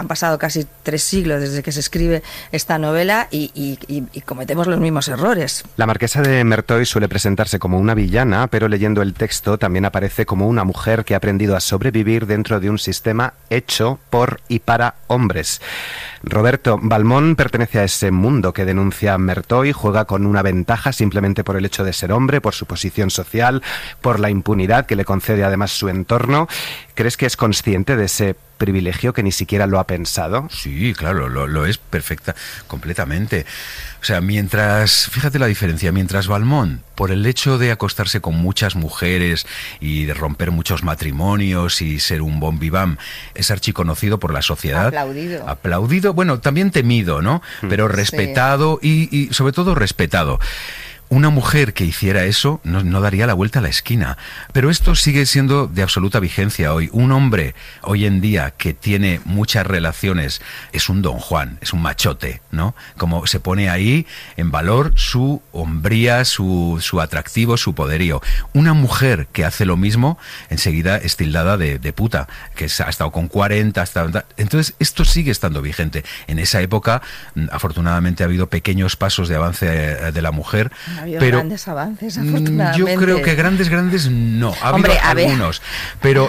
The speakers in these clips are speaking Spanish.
han pasado casi 3 siglos desde que se escribe esta novela y cometemos los mismos errores. La marquesa de Merteuil suele presentarse como una villana, pero leyendo el texto también aparece como una mujer que ha aprendido a sobrevivir dentro de un sistema hecho por y para hombres. Roberto, Valmont pertenece a ese mundo que denuncia Merteuil, juega con una ventaja simplemente por el hecho de ser hombre, por su posición social, por la impunidad que le concede además su entorno. ¿Crees que es consciente de ese privilegio, que ni siquiera lo ha pensado? Sí, claro, lo es completamente. O sea, fíjate la diferencia, mientras Valmont, por el hecho de acostarse con muchas mujeres y de romper muchos matrimonios y ser un bon vivant, es archiconocido por la sociedad. Aplaudido, bueno, también temido, ¿no? Pero respetado, sí. y sobre todo respetado. Una mujer que hiciera eso no daría la vuelta a la esquina. Pero esto sigue siendo de absoluta vigencia hoy. Un hombre hoy en día que tiene muchas relaciones es un don Juan, es un machote, ¿no? Como se pone ahí en valor su hombría, su atractivo, su poderío. Una mujer que hace lo mismo enseguida es tildada de puta, que ha estado con 40, entonces esto sigue estando vigente. En esa época, afortunadamente, ha habido pequeños pasos de avance de la mujer. Pero grandes avances, afortunadamente. Yo creo que grandes no. Ha habido algunos. Pero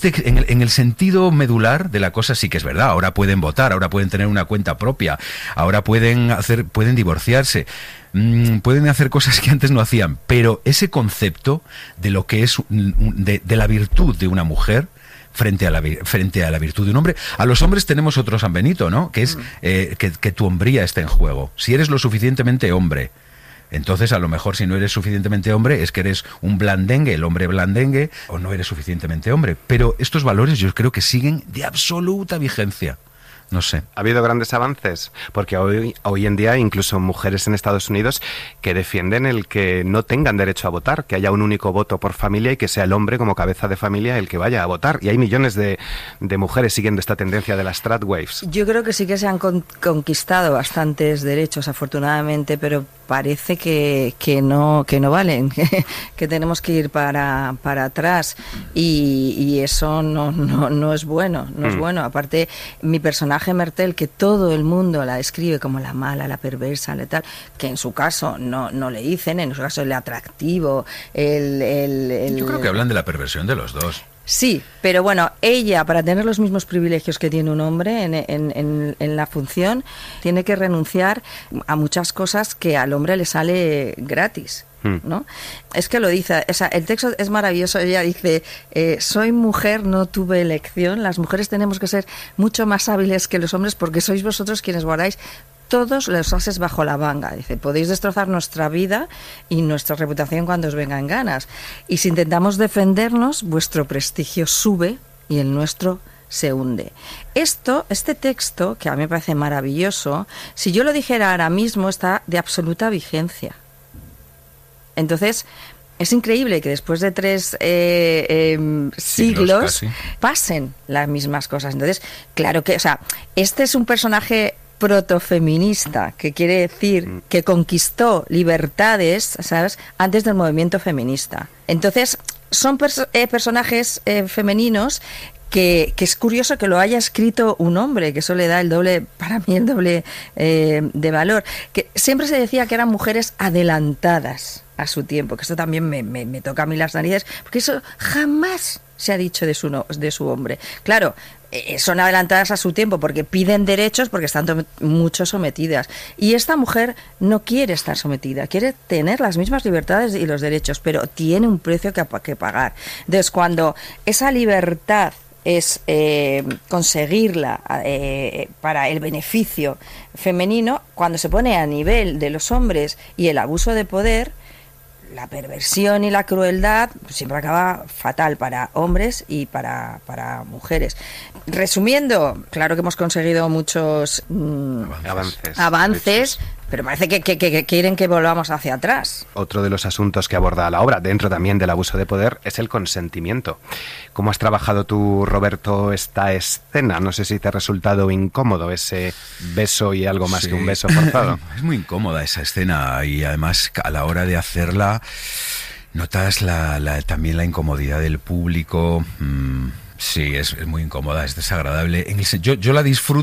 en el sentido medular de la cosa sí que es verdad. Ahora pueden votar, ahora pueden tener una cuenta propia, ahora pueden divorciarse. Pueden hacer cosas que antes no hacían. Pero ese concepto de lo que es de la virtud de una mujer frente a la virtud de un hombre. A los hombres tenemos otro San Benito, ¿no? Que es que tu hombría está en juego. Si eres lo suficientemente hombre, entonces a lo mejor si no eres suficientemente hombre es que eres un blandengue, el hombre blandengue, o no eres suficientemente hombre. Pero estos valores yo creo que siguen de absoluta vigencia. No sé. ¿Ha habido grandes avances? Porque hoy en día hay incluso mujeres en Estados Unidos que defienden el que no tengan derecho a votar, que haya un único voto por familia y que sea el hombre como cabeza de familia el que vaya a votar. Y hay millones de mujeres siguiendo esta tendencia de las Stratwaves. Yo creo que sí que se han conquistado bastantes derechos, afortunadamente, pero parece que no valen, que tenemos que ir para atrás y eso no es bueno, es bueno. Aparte, mi personaje Merteuil, que todo el mundo la describe como la mala, la perversa, la tal, que en su caso no le dicen, en su caso el atractivo, Yo creo que hablan de la perversión de los dos. Sí, pero bueno, ella, para tener los mismos privilegios que tiene un hombre en la función, tiene que renunciar a muchas cosas que al hombre le sale gratis, ¿no? Es que lo dice, o sea, el texto es maravilloso. Ella dice, soy mujer, no tuve elección. Las mujeres tenemos que ser mucho más hábiles que los hombres porque sois vosotros quienes guardáis todos los ases bajo la manga. Dice, podéis destrozar nuestra vida y nuestra reputación cuando os vengan ganas. Y si intentamos defendernos, vuestro prestigio sube y el nuestro se hunde. Este texto, que a mí me parece maravilloso, si yo lo dijera ahora mismo, está de absoluta vigencia. Entonces, es increíble que después de 3 siglos pasen las mismas cosas. Entonces, claro que, o sea, este es un personaje protofeminista, que quiere decir que conquistó libertades, ¿sabes?, antes del movimiento feminista. Entonces, son personajes femeninos que es curioso que lo haya escrito un hombre, que eso le da para mí el doble de valor. Que siempre se decía que eran mujeres adelantadas a su tiempo, que esto también me toca a mí las narices, porque eso jamás se ha dicho de su hombre. Claro, son adelantadas a su tiempo porque piden derechos, porque están mucho sometidas. Y esta mujer no quiere estar sometida, quiere tener las mismas libertades y los derechos, pero tiene un precio que pagar. Entonces, cuando esa libertad es conseguirla para el beneficio femenino, cuando se pone a nivel de los hombres y el abuso de poder, la perversión y la crueldad siempre acaba fatal para hombres y para mujeres. Resumiendo, claro que hemos conseguido muchos avances, pero parece que quieren que volvamos hacia atrás. Otro de los asuntos que aborda la obra, dentro también del abuso de poder, es el consentimiento. ¿Cómo has trabajado tú, Roberto, esta escena? No sé si te ha resultado incómodo ese beso y algo más que un beso forzado. Es muy incómoda esa escena y además a la hora de hacerla notas también la incomodidad del público. Sí, es muy incómoda, es desagradable. Yo la disfruto.